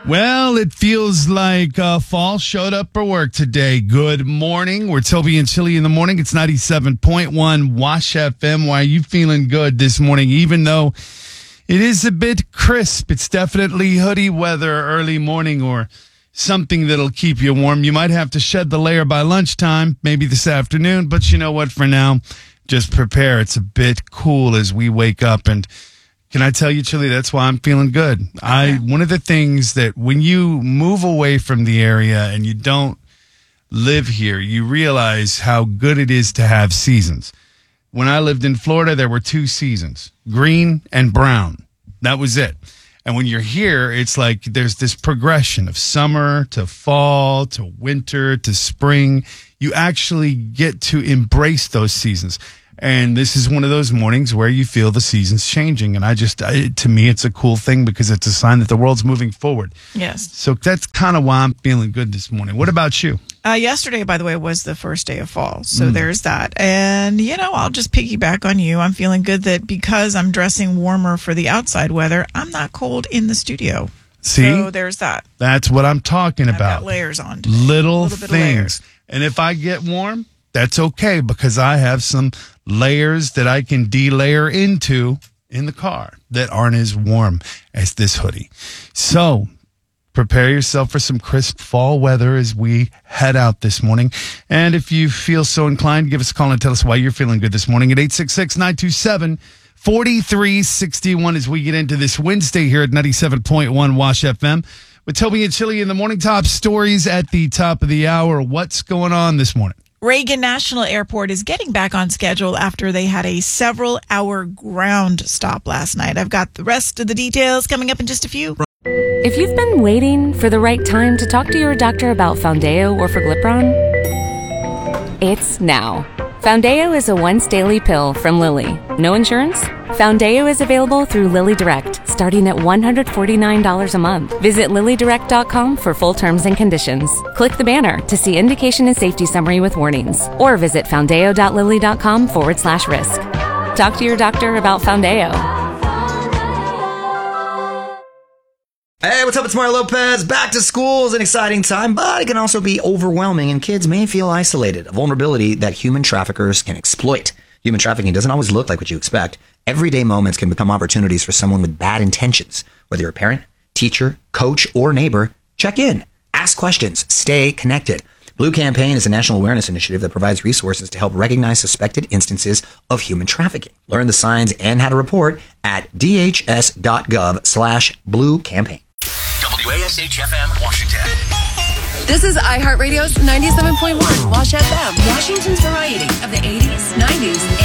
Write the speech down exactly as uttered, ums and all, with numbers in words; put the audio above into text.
Well, it feels like uh, fall showed up for work today. Good morning. We're Toby and Chili in the morning. It's ninety-seven point one Wash F M. Why are you feeling good this morning? Even though it is a bit crisp, it's definitely hoodie weather early morning or something that'll keep you warm. You might have to shed the layer by lunchtime, maybe this afternoon. But you know what? For now, just prepare. It's a bit cool as we wake up. And can I tell you, Chili, that's why I'm feeling good. Okay. I one of the things that when you move away from the area and you don't live here, you realize how good it is to have seasons. When I lived in Florida, there were two seasons, green and brown. That was it. And when you're here, it's like there's this progression of summer to fall to winter to spring. You actually get to embrace those seasons. And this is one of those mornings where you feel the seasons changing. And I just, I, to me, it's a cool thing because it's a sign that the world's moving forward. Yes. So that's kind of why I'm feeling good this morning. What about you? Uh, yesterday, by the way, was the first day of fall. So mm. there's that. And, you know, I'll just piggyback on you. I'm feeling good that because I'm dressing warmer for the outside weather, I'm not cold in the studio. See? So there's that. That's what I'm talking I've about. Got layers on today. Little, Little bit things. Of layers. And if I get warm, that's okay because I have some layers that I can de-layer into in the car that aren't as warm as this hoodie. So prepare yourself for some crisp fall weather as we head out this morning. And if you feel so inclined, give us a call and tell us why you're feeling good this morning at eight six six, nine two seven, four three six one as we get into this Wednesday here at ninety-seven point one Wash F M. With Toby and Chili in the morning. Top stories at the top of the hour. What's going on this morning? Reagan National Airport is getting back on schedule after they had a several-hour ground stop last night. I've got the rest of the details coming up in just a few. If you've been waiting for the right time to talk to your doctor about Foundeo or Forglipron, it's now. Foundeo is a once-daily pill from Lilly. No insurance? Foundeo is available through Lilly Direct, starting at one hundred forty-nine dollars a month. Visit lilly direct dot com for full terms and conditions. Click the banner to see indication and safety summary with warnings, or visit foundeo.lilly.com forward slash risk. Talk to your doctor about Foundeo. Hey, what's up? It's Mario Lopez. Back to school is an exciting time, but it can also be overwhelming, and kids may feel isolated, a vulnerability that human traffickers can exploit. Human trafficking doesn't always look like what you expect. Everyday moments can become opportunities for someone with bad intentions. Whether you're a parent, teacher, coach, or neighbor, check in, ask questions, stay connected. Blue Campaign is a national awareness initiative that provides resources to help recognize suspected instances of human trafficking. Learn the signs and how to report at dhs.gov slash blue campaign. W A S H F M, Washington. This is iHeartRadio's ninety-seven point one Wash F M, Washington's variety of the eighties, nineties,